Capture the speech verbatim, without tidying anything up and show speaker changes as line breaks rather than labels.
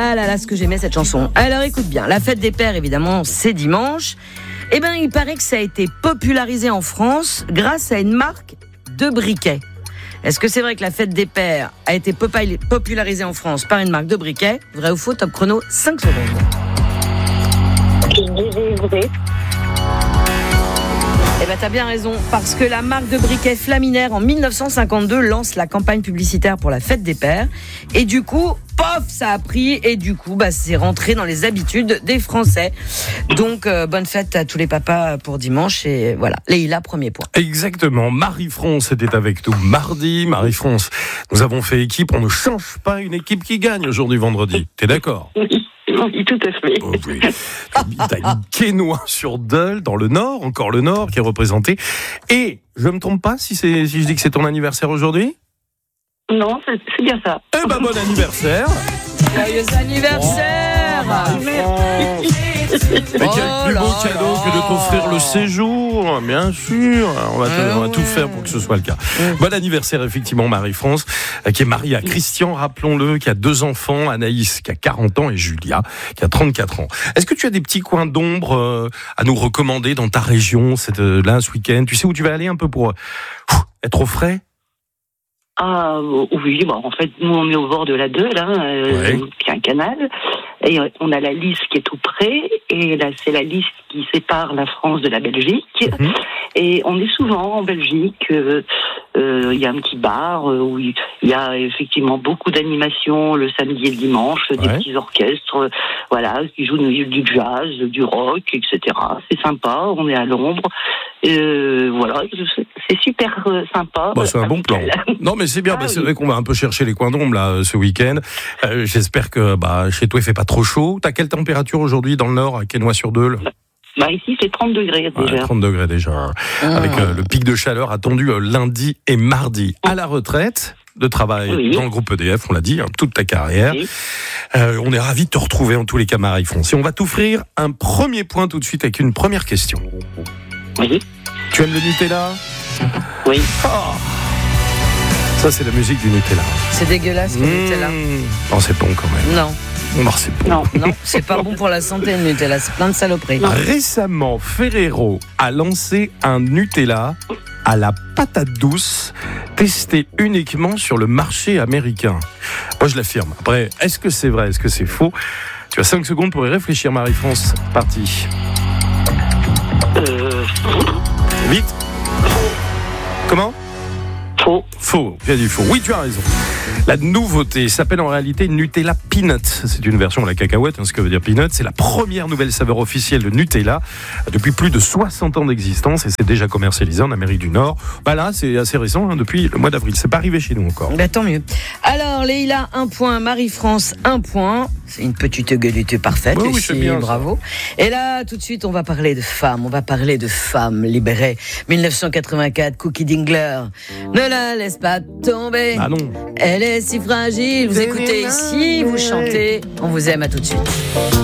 Ah là là, ce que j'aimais cette chanson. Alors écoute bien, la fête des pères, évidemment, c'est dimanche. Eh bien, il paraît que ça a été popularisé en France grâce à une marque de briquets. Est-ce que c'est vrai que la fête des pères a été popularisée en France par une marque de briquets ? Vrai ou faux ? Top chrono, cinq secondes.
Je dirais vrai.
Eh ben, t'as bien raison, parce que la marque de briquets Flaminaire, en dix-neuf cent cinquante-deux, lance la campagne publicitaire pour la fête des pères. Et du coup, pof, ça a pris, et du coup, bah, c'est rentré dans les habitudes des Français. Donc, euh, bonne fête à tous les papas pour dimanche, et voilà, Leïla, premier point.
Exactement, Marie-France était avec nous mardi. Marie-France, nous avons fait équipe, on ne change pas une équipe qui gagne aujourd'hui vendredi. T'es d'accord ?
Oui, tout à fait.
Oh oui. T'as une Quesnoy-sur-Dole, dans le Nord, encore le Nord, qui est représenté. Et, je me trompe pas si, c'est, si je dis que c'est ton anniversaire aujourd'hui ?
Non, c'est, c'est bien ça.
Eh ben, bon anniversaire.
Joyeux anniversaire.
Oh, Marie-France. Mais quel
Oh
plus beau
là
cadeau
là.
que de t'offrir le séjour, bien sûr. On va, te-
Eh
on va tout
ouais.
faire pour que ce soit le cas. Bon anniversaire, effectivement, Marie-France, euh, qui est mariée à Christian, rappelons-le, qui a deux enfants, Anaïs, qui a quarante ans, et Julia, qui a trente-quatre ans. Est-ce que tu as des petits coins d'ombre euh, à nous recommander dans ta région, cette, euh, là, ce week-end ? Tu sais où tu vas aller un peu pour euh, pff, être au frais ?
Ah oui, bon, en fait, nous on est au bord de la Deule, hein, euh,
Ouais.
qui est un canal, et on a la Lys qui est tout près, et là c'est la Lys qui sépare la France de la Belgique,
Mhm.
et on est souvent en Belgique. Il euh, euh, y a un petit bar euh, où il y a effectivement beaucoup d'animations le samedi et le dimanche, des
Ouais.
petits orchestres, euh, voilà, qui jouent du, du jazz, du rock, et cetera. C'est sympa, on est à l'ombre. Euh, voilà, c'est super euh, sympa.
Bah, c'est un bon plan. Non, mais c'est bien.
Ah
bah, c'est
oui.
vrai qu'on va un peu chercher les coins d'ombre là ce week-end. Euh, j'espère que bah, chez toi il fait pas trop chaud. T'as quelle température aujourd'hui dans le Nord à Quesnoy-sur-Dole ?
Bah ici c'est trente degrés
Ouais,
déjà.
trente degrés déjà.
Ah.
Avec euh, le pic de chaleur attendu euh, lundi et mardi. À la retraite de travail
Oui.
dans le groupe E D F, on l'a dit, hein, toute ta carrière.
Oui.
Euh, on est ravis de te retrouver en tous les cas, Marie-France. Et on va t'offrir un premier point tout de suite avec une première question.
Oui.
Tu aimes le Nutella ?
Oui.
Oh. Ça, c'est la musique du Nutella.
C'est dégueulasse le Nutella.
Mmh. Non, c'est bon quand même.
Non,
Non, c'est bon.
Non.
non, c'est pas bon pour la santé le Nutella, c'est plein de saloperies.
Récemment, Ferrero a lancé un Nutella à la patate douce, testé uniquement sur le marché américain. Moi, je l'affirme. Après, est-ce que c'est vrai, est-ce que c'est faux ? Tu as cinq secondes pour y réfléchir, Marie-France. Parti.
Euh,
Vite. Comment ?
faux.
Faux, j'ai dit faux. Oui, tu as raison. La nouveauté s'appelle en réalité Nutella Peanut. C'est une version de la cacahuète, hein, ce que veut dire Peanut. C'est la première nouvelle saveur officielle de Nutella depuis plus de soixante ans d'existence et c'est déjà commercialisé en Amérique du Nord. Bah là, c'est assez récent, hein, depuis le mois d'avril. C'est pas arrivé chez nous encore.
Bah, tant mieux. Alors, Leïla, un point. Marie-France, un point. C'est une petite gueulite parfaite.
Oui, oui,
ici,
c'est bien, ça.
bravo. Et là, tout de suite, on va parler de femmes. On va parler de femmes libérées. dix-neuf cent quatre-vingt-quatre, Cookie Dingler. Ne la laisse pas tomber.
Ah non.
Elle est si fragile. Vous écoutez ici, vous chantez. On vous aime, à tout de suite.